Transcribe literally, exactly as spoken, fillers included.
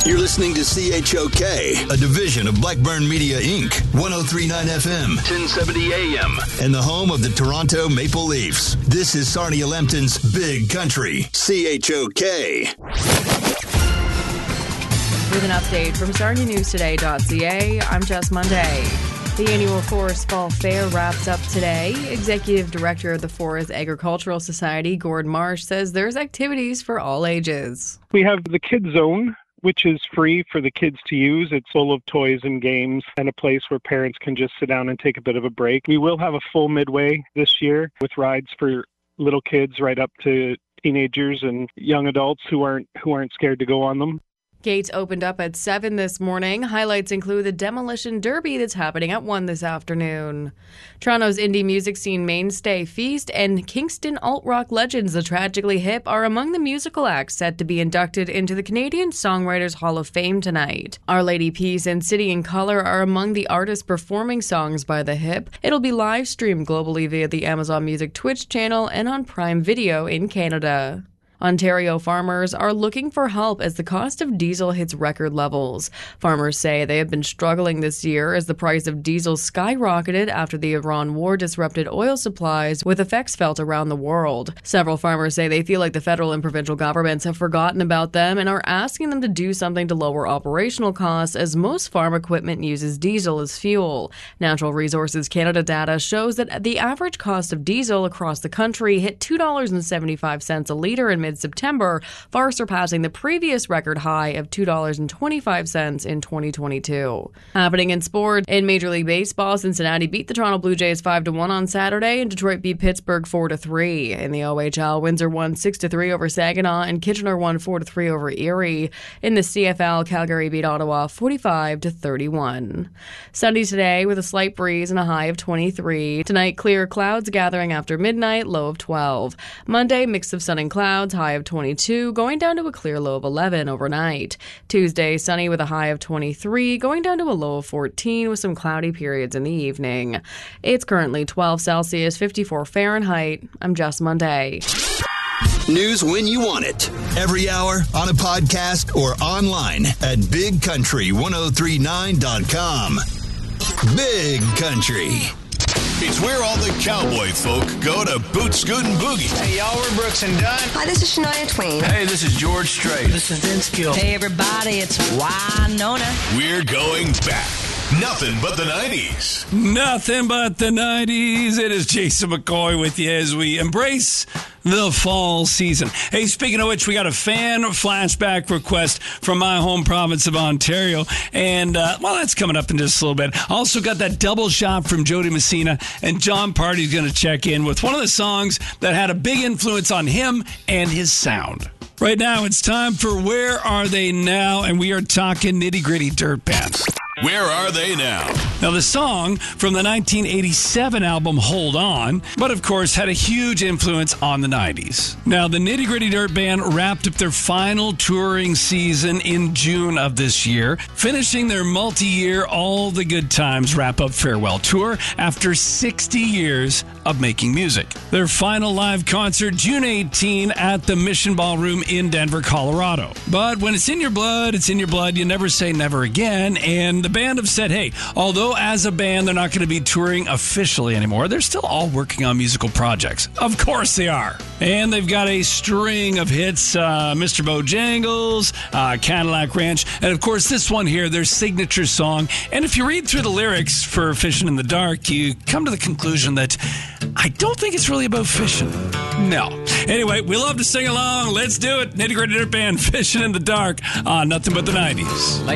You're listening to C H O K, a division of Blackburn Media, Incorporated, ten thirty-nine F M, ten seventy A M, and the home of the Toronto Maple Leafs. This is Sarnia Lempton's Big Country, C H O K. With an update from sarnia news today dot c a, I'm Jess Monday. The annual Forest Fall Fair wraps up today. Executive Director of the Forest Agricultural Society, Gord Marsh, says there's activities for all ages. We have the Kids Zone, which is free for the kids to use. It's full of toys and games and a place where parents can just sit down and take a bit of a break. We will have a full midway this year with rides for little kids right up to teenagers and young adults who aren't who aren't scared to go on them. Gates opened up at seven this morning. Highlights include the Demolition Derby that's happening at one this afternoon. Toronto's indie music scene mainstay Feast and Kingston alt-rock legends The Tragically Hip are among the musical acts set to be inducted into the Canadian Songwriters Hall of Fame tonight. Our Lady Peace and City in Color are among the artists performing songs by the Hip. It'll be live streamed globally via the Amazon Music Twitch channel and on Prime Video in Canada. Ontario farmers are looking for help as the cost of diesel hits record levels. Farmers say they have been struggling this year as the price of diesel skyrocketed after the Iran war disrupted oil supplies, with effects felt around the world. Several farmers say they feel like the federal and provincial governments have forgotten about them and are asking them to do something to lower operational costs, as most farm equipment uses diesel as fuel. Natural Resources Canada data shows that the average cost of diesel across the country hit two dollars and seventy-five cents a litre in mid-September, far surpassing the previous record high of two dollars and twenty-five cents in twenty twenty-two. Happening in sport, in Major League Baseball, Cincinnati beat the Toronto Blue Jays five to one on Saturday, and Detroit beat Pittsburgh four to three. In the O H L, Windsor won six to three over Saginaw, and Kitchener won four to three over Erie. In the C F L, Calgary beat Ottawa forty-five to thirty-one. Sunday today with a slight breeze and a high of twenty-three. Tonight, clear clouds gathering after midnight, low of twelve. Monday, mix of sun and clouds, high of twenty-two, going down to a clear low of eleven overnight. Tuesday, sunny with a high of twenty-three, going down to a low of fourteen with some cloudy periods in the evening. It's currently twelve Celsius, fifty-four Fahrenheit. I'm Jess Monday. News when you want it. Every hour, on a podcast, or online at big country ten thirty-nine dot com. Big Country. It's where all the cowboy folk go to boot, scoot, and boogie. Hey, y'all, we're Brooks and Dunn. Hi, this is Shania Twain. Hey, this is George Strait. This is Vince Gill. Hey, everybody, it's Winona. We're going back. Nothing but the nineties. Nothing but the nineties. It is Jason McCoy with you as we embrace the fall season. Hey, speaking of which, we got a fan flashback request from my home province of Ontario. And, uh, well, that's coming up in just a little bit. Also got that double shot from Jody Messina. And John Party's going to check in with one of the songs that had a big influence on him and his sound. Right now, it's time for Where Are They Now? And we are talking nitty-gritty dirt bands. Where are they now? Now, the song from the nineteen eighty-seven album Hold On, but of course had a huge influence on the nineties. Now, the Nitty Gritty Dirt Band wrapped up their final touring season in June of this year, finishing their multi-year All the Good Times wrap-up farewell tour after sixty years of making music. Their final live concert, June eighteenth, at the Mission Ballroom in Denver, Colorado. But when it's in your blood, it's in your blood. You never say never again, and the band have said, hey, although as a band they're not going to be touring officially anymore, they're still all working on musical projects. Of course they are. And they've got a string of hits, uh, Mister Bojangles, uh, Cadillac Ranch, and of course this one here, their signature song. And if you read through the lyrics for Fishing in the Dark, you come to the conclusion that I don't think it's really about fishing. No. Anyway, we love to sing along. Let's do it. Nitty Gritty Dirt Band, Fishing in the Dark on Nothing But the nineties.